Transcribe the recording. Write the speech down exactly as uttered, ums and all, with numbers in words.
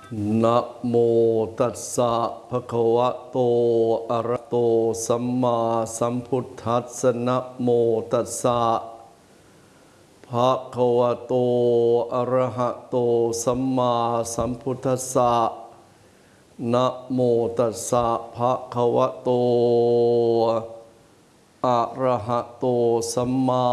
นะโมตัสสะภะคะวะโตอะระหะโตสัมมาสัมพุทธัสสะนะโมตัสสะภะคะวะโตอะระหะโตสัมมาสัมพุทธัสสะนะโมตัสสะภะคะวะโตอะระหะโตสัมมา